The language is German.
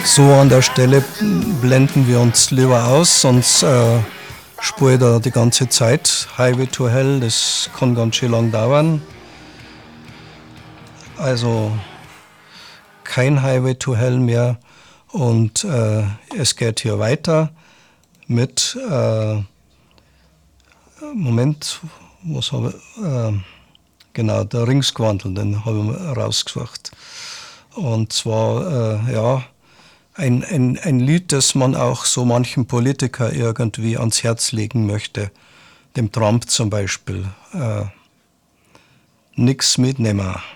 So an der Stelle blenden wir uns lieber aus, sonst spure ich da die ganze Zeit. Highway to Hell, das kann ganz schön lang dauern. Also kein Highway to Hell mehr und es geht hier weiter mit, Moment, was habe ich, genau, der Ringsgewandel, den habe ich rausgesucht. Und zwar, ja, ein Lied, das man auch so manchem Politiker irgendwie ans Herz legen möchte, dem Trump zum Beispiel. Nix mitnehmen.